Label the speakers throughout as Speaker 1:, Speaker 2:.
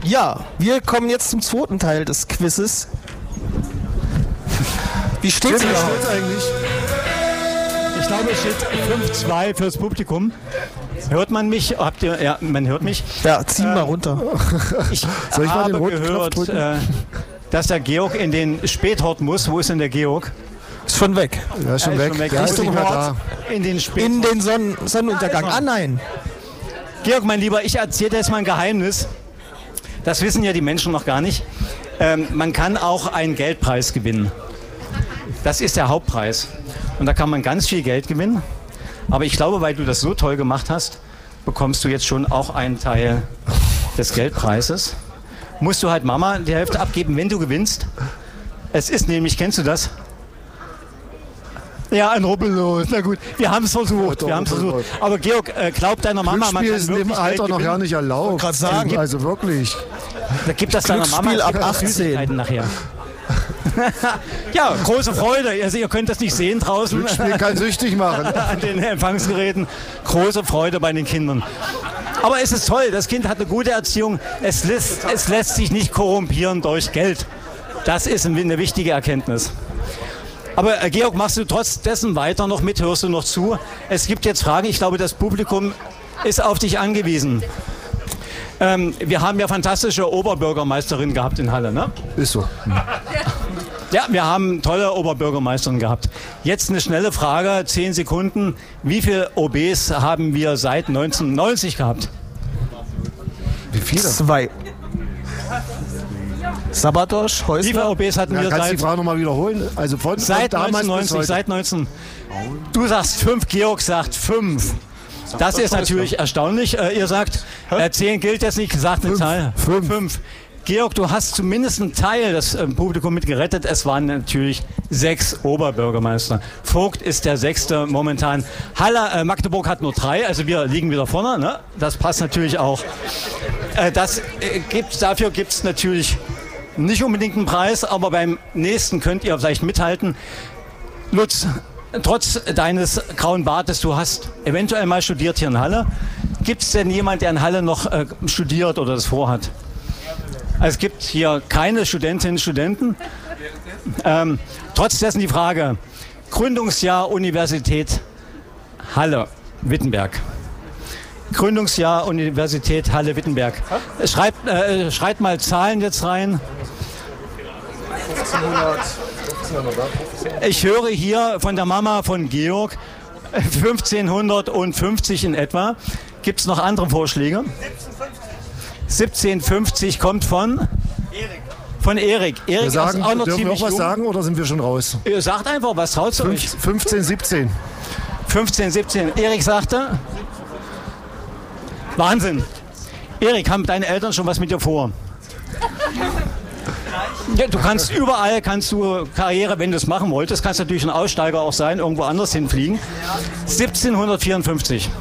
Speaker 1: Ja, wir kommen jetzt zum zweiten Teil des Quizzes. Wie steht's
Speaker 2: eigentlich?
Speaker 3: Ich glaube, es steht 5-2 fürs Publikum. Hört man mich? Ja, man hört mich.
Speaker 1: Ja, zieh mal runter.
Speaker 3: Ich
Speaker 2: Soll ich mal den
Speaker 3: habe
Speaker 2: roten Knopf
Speaker 3: gehört,
Speaker 2: drücken?
Speaker 3: dass der Georg in den Späthort muss. Wo ist denn der Georg?
Speaker 1: Ist schon weg.
Speaker 2: Ja, ist schon weg.
Speaker 3: Der
Speaker 2: ist
Speaker 3: ist
Speaker 2: nicht mehr
Speaker 3: Hort
Speaker 2: da.
Speaker 3: in den Späthort.
Speaker 1: In den Sonnenuntergang. Ah, nein.
Speaker 3: Georg, mein Lieber, ich erzähle dir jetzt mal ein Geheimnis. Das wissen ja die Menschen noch gar nicht. Man kann auch einen Geldpreis gewinnen. Das ist der Hauptpreis. Und da kann man ganz viel Geld gewinnen. Aber ich glaube, weil du das so toll gemacht hast, bekommst du jetzt schon auch einen Teil des Geldpreises. Musst du halt Mama die Hälfte abgeben, wenn du gewinnst. Es ist nämlich, kennst du das? Ja, ein Rubbellos. Na gut, wir haben es versucht. Aber Georg, glaub deiner Mama, man
Speaker 2: Glücksspiel
Speaker 3: kann
Speaker 2: ist in dem
Speaker 3: wirklich
Speaker 2: Alter
Speaker 3: Geld
Speaker 2: noch
Speaker 3: gewinnen.
Speaker 2: ja nicht erlaubt.
Speaker 1: Gerade sagen.
Speaker 2: Also wirklich.
Speaker 3: Da gibt das deiner Mama
Speaker 1: Glücksspiel ab 18.
Speaker 3: Süßigkeiten nachher. Ja, große Freude. Also ihr könnt das nicht sehen draußen
Speaker 2: Glücksspiel kann süchtig machen.
Speaker 3: an den Empfangsgeräten. Große Freude bei den Kindern. Aber es ist toll, das Kind hat eine gute Erziehung. Es lässt sich nicht korrumpieren durch Geld. Das ist eine wichtige Erkenntnis. Aber Georg, machst du trotz dessen weiter noch mit? Hörst du noch zu? Es gibt jetzt Fragen. Ich glaube, das Publikum ist auf dich angewiesen. Wir haben ja fantastische Oberbürgermeisterinnen gehabt in Halle, ne?
Speaker 2: Ist so.
Speaker 3: Ja, wir haben tolle Oberbürgermeisterinnen gehabt. Jetzt eine schnelle Frage, 10 Sekunden. Wie viele OBs haben wir seit 1990 gehabt?
Speaker 2: Wie viele?
Speaker 1: 2. Sabadosch,
Speaker 3: Wie viele
Speaker 1: Häusler.
Speaker 3: OBs hatten wir
Speaker 2: Kannst du die
Speaker 3: seit
Speaker 2: Frage nochmal wiederholen? Also von
Speaker 3: Seit
Speaker 2: damals bis
Speaker 3: 1990,
Speaker 2: heute.
Speaker 3: seit 19. Du sagst 5, Georg sagt 5. Das ist natürlich erstaunlich. Ihr sagt, 10 gilt jetzt nicht, sagt eine Zahl. 5. Georg, du hast zumindest einen Teil des Publikums mit gerettet. Es waren natürlich 6 Oberbürgermeister. Vogt ist der 6. momentan. Magdeburg hat nur 3, also wir liegen wieder vorne. Ne? Das passt natürlich auch. Dafür gibt es natürlich nicht unbedingt einen Preis, aber beim nächsten könnt ihr vielleicht mithalten. Lutz, trotz deines grauen Bartes, du hast eventuell mal studiert hier in Halle. Gibt es denn jemand, der in Halle noch studiert oder das vorhat? Also es gibt hier keine Studentinnen und Studenten. Trotz dessen die Frage, Gründungsjahr Universität Halle-Wittenberg. Gründungsjahr Universität Halle-Wittenberg. Schreibt mal Zahlen jetzt rein. 1500. Ich höre hier von der Mama von Georg 1550 in etwa. Gibt es noch andere Vorschläge? 1750 kommt von? Erik. Von Erik. Erik ist auch noch
Speaker 2: dürfen wir
Speaker 3: ziemlich
Speaker 2: auch was
Speaker 3: jung.
Speaker 2: sagen oder sind wir schon raus?
Speaker 3: Ihr sagt einfach, was traut ihr euch?
Speaker 2: 15, 17.
Speaker 3: 15, 17. Erik sagte? Wahnsinn. Erik, haben deine Eltern schon was mit dir vor? Ja, du kannst überall Karriere, wenn du es machen wolltest, kannst natürlich ein Aussteiger auch sein, irgendwo anders hinfliegen. 1754.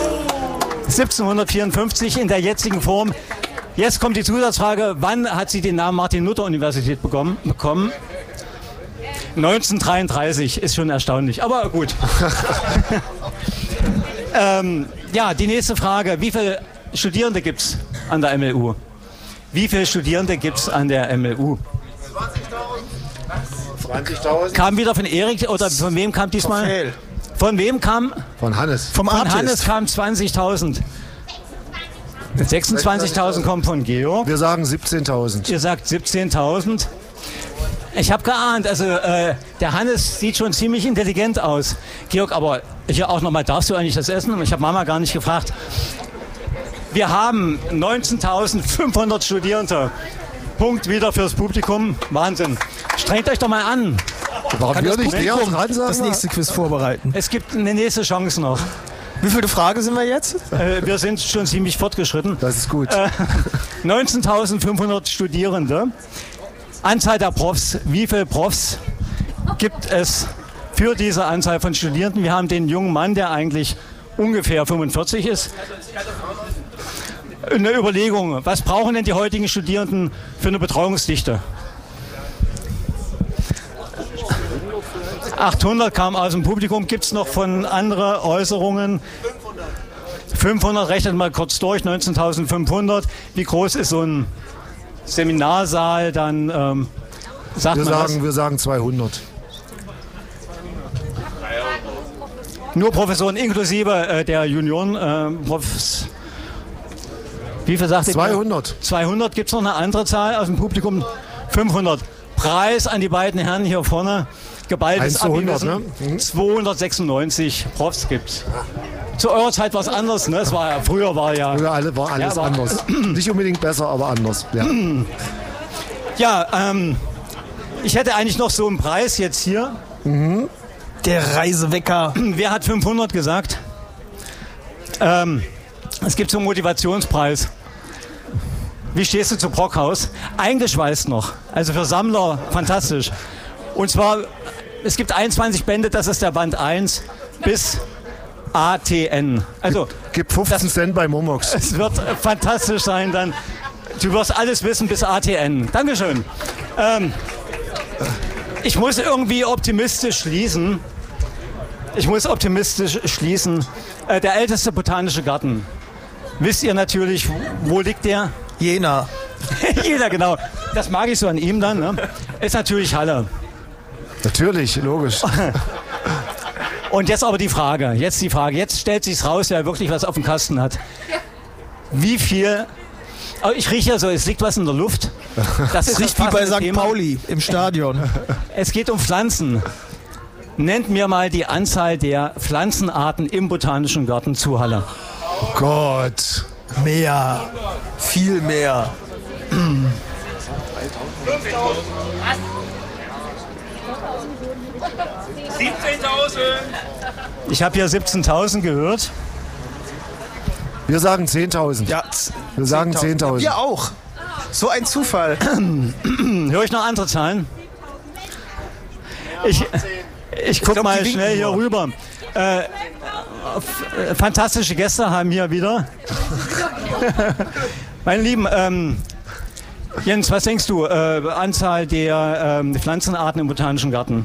Speaker 3: 1754 in der jetzigen Form. Jetzt kommt die Zusatzfrage, wann hat sie den Namen Martin-Luther-Universität bekommen? 1933, ist schon erstaunlich, aber gut. Ja, die nächste Frage, wie viele Studierende gibt es an der MLU? Wie viele Studierende gibt es an der MLU?
Speaker 2: 20.000.
Speaker 3: Kam wieder von Erik oder von wem kam diesmal? Von wem kam?
Speaker 2: Von Hannes.
Speaker 1: Vom
Speaker 3: Von
Speaker 1: Artist.
Speaker 3: Hannes kam 20.000. 26.000 kommen von Georg.
Speaker 2: Wir sagen 17.000.
Speaker 3: Ihr sagt 17.000. Ich habe geahnt, also der Hannes sieht schon ziemlich intelligent aus. Georg, aber hier auch nochmal, darfst du eigentlich das essen? Ich habe Mama gar nicht gefragt. Wir haben 19.500 Studierende. Punkt wieder fürs Publikum. Wahnsinn. Strengt euch doch mal an.
Speaker 2: Warum wir nicht näher dran
Speaker 1: das
Speaker 2: sagen?
Speaker 1: nächste Quiz vorbereiten.
Speaker 3: Es gibt eine nächste Chance noch.
Speaker 1: Wie viele Frage sind wir jetzt?
Speaker 3: Wir sind schon ziemlich fortgeschritten.
Speaker 2: Das ist gut.
Speaker 3: 19.500 Studierende. Anzahl der Profs. Wie viele Profs gibt es für diese Anzahl von Studierenden? Wir haben den jungen Mann, der eigentlich ungefähr 45 ist. Eine Überlegung, was brauchen denn die heutigen Studierenden für eine Betreuungsdichte? 800 kam aus dem Publikum. Gibt es noch von anderen Äußerungen? 500, rechnet mal kurz durch, 19.500. Wie groß ist so ein Seminarsaal? Dann sagt man das.
Speaker 2: Wir sagen 200.
Speaker 3: Nur Professoren inklusive der Junioren. Wie viel sagt ihr?
Speaker 2: 200.
Speaker 3: 200. Gibt es noch eine andere Zahl aus dem Publikum? 500. Preis an die beiden Herren hier vorne. Geballtes
Speaker 2: 100,
Speaker 3: Abgewissen.
Speaker 2: ne?
Speaker 3: 296 Profs gibt's. Zu eurer Zeit war es anders, ne? Früher war ja...
Speaker 2: Früher war alles anders. Nicht unbedingt besser, aber anders. Ja.
Speaker 3: Ja, ich hätte eigentlich noch so einen Preis jetzt hier.
Speaker 1: Der Reisewecker.
Speaker 3: Wer hat 500 gesagt? Es gibt so einen Motivationspreis. Wie stehst du zu Brockhaus? Eingeschweißt noch. Also für Sammler fantastisch. Und zwar, es gibt 21 Bände, das ist der Band 1 bis ATN. Also,
Speaker 2: Gib 15 Cent bei Momox.
Speaker 3: es wird fantastisch sein dann. Du wirst alles wissen bis ATN. Dankeschön. Ich muss irgendwie optimistisch schließen. Der älteste botanische Garten. Wisst ihr natürlich, wo liegt der?
Speaker 1: Jena.
Speaker 3: Jeder, genau. Das mag ich so an ihm dann. Ne? Ist natürlich Halle.
Speaker 2: Natürlich, logisch.
Speaker 3: Und jetzt aber die Frage. Jetzt stellt sich's raus, wer wirklich was auf dem Kasten hat. Wie viel... Aber ich rieche ja so, es liegt was in der Luft. Das ist
Speaker 1: Riecht wie bei St. Pauli im Stadion.
Speaker 3: Es geht um Pflanzen. Nennt mir mal die Anzahl der Pflanzenarten im Botanischen Garten zu Halle.
Speaker 2: Gott.
Speaker 1: Mehr. Viel mehr.
Speaker 4: 17.000.
Speaker 3: Ich habe ja 17.000 gehört.
Speaker 2: Wir sagen 10.000.
Speaker 1: Ja,
Speaker 2: Wir sagen 10.000.
Speaker 1: Wir auch. So ein Zufall.
Speaker 3: Höre ich noch andere Zahlen? Ich gucke
Speaker 1: glaub,
Speaker 3: mal
Speaker 1: die winken
Speaker 3: schnell hier
Speaker 1: nur.
Speaker 3: rüber. Fantastische Gäste haben hier wieder. Meine Lieben, Jens, was denkst du? Anzahl der Pflanzenarten im Botanischen Garten?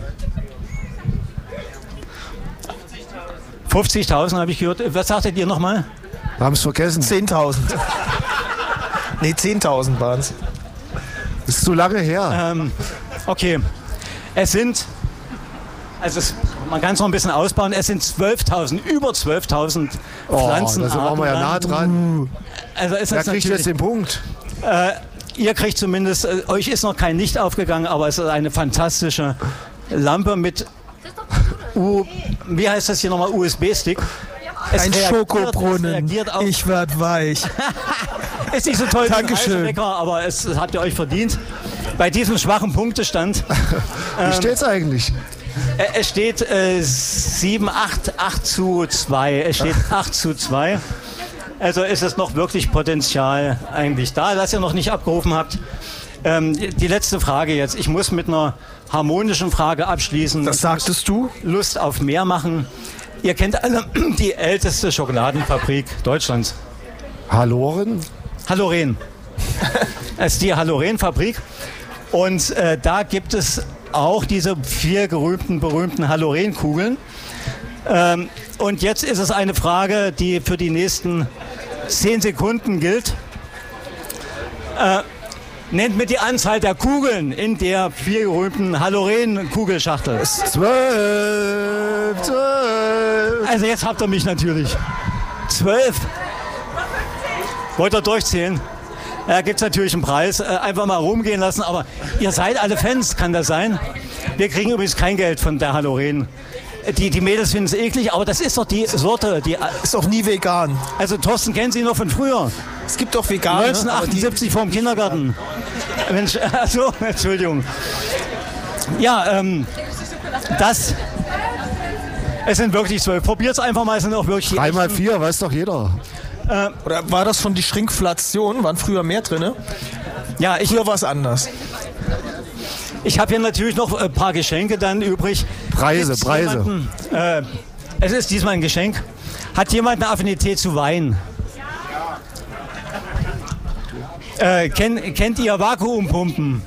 Speaker 3: 50.000 habe ich gehört. Was sagtet ihr nochmal?
Speaker 2: Wir haben es vergessen.
Speaker 1: 10.000. Nee, 10.000 waren es.
Speaker 2: Ist zu lange her.
Speaker 3: Okay. Es sind, man kann es noch ein bisschen ausbauen, es sind 12.000, über 12.000 Pflanzenarten.
Speaker 2: Da waren wir ja nah dran.
Speaker 3: Also ist
Speaker 2: Wer
Speaker 3: das
Speaker 2: kriegt jetzt
Speaker 3: natürlich,
Speaker 2: den Punkt?
Speaker 3: ihr kriegt zumindest, euch ist noch kein Licht aufgegangen, aber es ist eine fantastische Lampe mit, wie heißt das hier nochmal, USB-Stick.
Speaker 1: Ein Schokobrunnen.
Speaker 3: reagiert auf-
Speaker 1: Ich werd weich.
Speaker 3: Ist nicht so toll wie ein
Speaker 1: Dankeschön.
Speaker 3: Reisewecker, aber es habt ihr euch verdient. Bei diesem schwachen Punktestand.
Speaker 2: Wie steht's eigentlich?
Speaker 3: Es steht 8 zu 2. Es steht 8 zu 2. Also ist es noch wirklich Potenzial eigentlich da, das ihr noch nicht abgerufen habt. Die letzte Frage jetzt. Ich muss mit einer harmonischen Frage abschließen.
Speaker 1: Das sagtest du?
Speaker 3: Lust auf mehr machen. Ihr kennt alle die älteste Schokoladenfabrik Deutschlands.
Speaker 2: Halloren?
Speaker 3: Halloren. Es ist die Halloren-Fabrik. Und da gibt es auch diese 4 berühmten Halloren-Kugeln. Und jetzt ist es eine Frage, die für die nächsten 10 Sekunden gilt. Nennt mir die Anzahl der Kugeln in der 4 berühmten Halloren-Kugelschachtel.
Speaker 2: 12.
Speaker 3: Also jetzt habt ihr mich natürlich. 12. Wollt ihr durchzählen? Da gibt es natürlich einen Preis. Einfach mal rumgehen lassen. Aber ihr seid alle Fans, kann das sein? Wir kriegen übrigens kein Geld von der Halloren. Die Mädels finden es eklig, aber das ist doch die Sorte.
Speaker 1: Ist auch nie vegan.
Speaker 3: Also Thorsten kennt sie noch von früher.
Speaker 1: Es gibt doch vegan.
Speaker 3: 1978 vorm Kindergarten. Mensch, also, Entschuldigung. Ja, es sind wirklich 12. Probiert's einfach mal, es sind auch wirklich...
Speaker 2: 3 mal 4, weiß doch jeder.
Speaker 1: Oder war das schon die Schrinkflation? Waren früher mehr drin?
Speaker 3: Ja,
Speaker 1: Früher war es anders.
Speaker 3: ich habe hier natürlich noch ein paar Geschenke dann übrig.
Speaker 2: Preise.
Speaker 3: Es ist diesmal ein Geschenk. Hat jemand eine Affinität zu Wein? Kennt ihr Vakuumpumpen?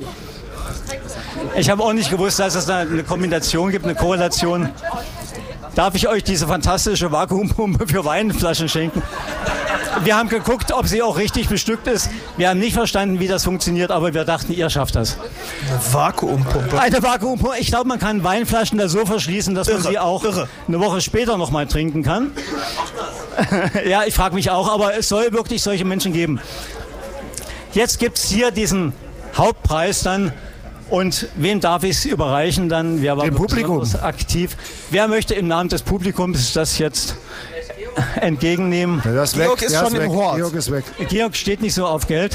Speaker 3: Ich habe auch nicht gewusst, dass es da eine Kombination gibt, eine Korrelation. darf ich euch diese fantastische Vakuumpumpe für Weinflaschen schenken? Wir haben geguckt, ob sie auch richtig bestückt ist. Wir haben nicht verstanden, wie das funktioniert, aber wir dachten, ihr schafft das.
Speaker 1: Eine Vakuumpumpe.
Speaker 3: Eine Vakuumpumpe. Ich glaube, man kann Weinflaschen da so verschließen, dass man sie auch eine Woche später noch mal trinken kann. Ja, ich frage mich auch, aber es soll wirklich solche Menschen geben. Jetzt gibt es hier diesen Hauptpreis dann. Und wem darf ich es überreichen dann? Wer war
Speaker 2: Dem Publikum
Speaker 3: aktiv? Wer möchte im Namen des Publikums das jetzt entgegennehmen?
Speaker 2: Ja, das
Speaker 1: Georg ist schon im Hort.
Speaker 2: Georg ist weg.
Speaker 3: Georg steht nicht so auf Geld.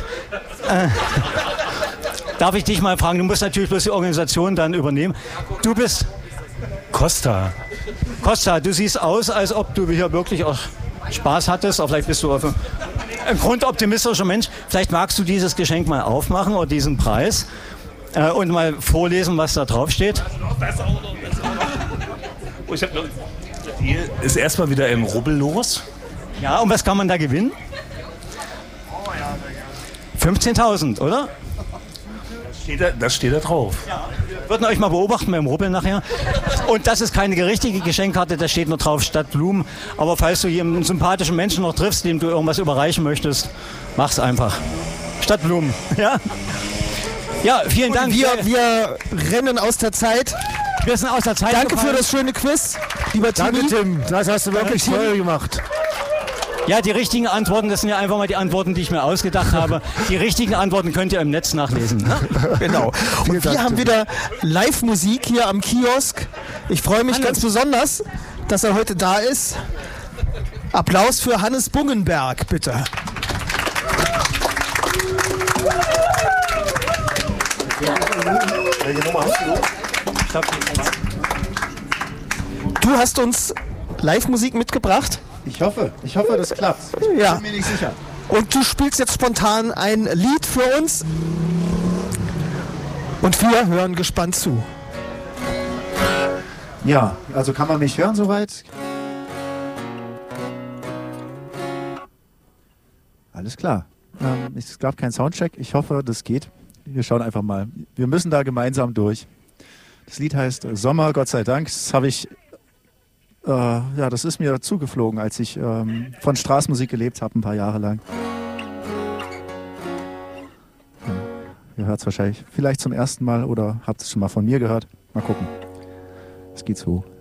Speaker 3: Darf ich dich mal fragen? Du musst natürlich bloß die Organisation dann übernehmen. Du bist
Speaker 4: Costa.
Speaker 3: Costa, du siehst aus, als ob du hier wirklich auch Spaß hattest. Oder vielleicht bist du ein grundoptimistischer Mensch. Vielleicht magst du dieses Geschenk mal aufmachen oder diesen Preis und mal vorlesen, was da drauf steht.
Speaker 4: Hier ist erstmal wieder im Rubbellos.
Speaker 3: Ja, und was kann man da gewinnen? 15.000, oder?
Speaker 4: Das steht da drauf.
Speaker 3: Wir würden euch mal beobachten beim Rubbeln nachher. Und das ist keine richtige Geschenkkarte, da steht nur drauf statt Blumen. Aber falls du hier einen sympathischen Menschen noch triffst, dem du irgendwas überreichen möchtest, mach's einfach. Statt Blumen. Ja, ja, vielen Dank.
Speaker 1: Wir rennen aus der Zeit.
Speaker 3: Wir sind aus der Zeit
Speaker 1: Danke
Speaker 3: gefallen.
Speaker 1: für das schöne Quiz, lieber Tini.
Speaker 2: Danke, Tim. Das hast du wirklich toll gemacht.
Speaker 3: Ja, die richtigen Antworten, das sind ja einfach mal die Antworten, die ich mir ausgedacht habe. Die richtigen Antworten könnt ihr im Netz nachlesen. Ne?
Speaker 1: Genau. Und wir haben wieder Live-Musik hier am Kiosk. Ich freue mich ganz besonders, dass er heute da ist. Applaus für Hannes Bungenberg, bitte.
Speaker 4: Welche Nummer hast du?
Speaker 1: Du hast uns Live-Musik mitgebracht.
Speaker 5: Ich hoffe, das klappt. Ich
Speaker 1: Ja.
Speaker 5: bin mir nicht sicher.
Speaker 1: Und du spielst jetzt spontan ein Lied für uns. Und wir hören gespannt zu.
Speaker 5: Ja, also kann man mich hören soweit? Alles klar. Es gab keinen Soundcheck. Ich hoffe, das geht. Wir schauen einfach mal. Wir müssen da gemeinsam durch. Das Lied heißt Sommer, Gott sei Dank. Das habe ich, das ist mir zugeflogen, als ich von Straßenmusik gelebt habe, ein paar Jahre lang. Ihr hört es wahrscheinlich vielleicht zum ersten Mal oder habt es schon mal von mir gehört. Mal gucken. Es geht so.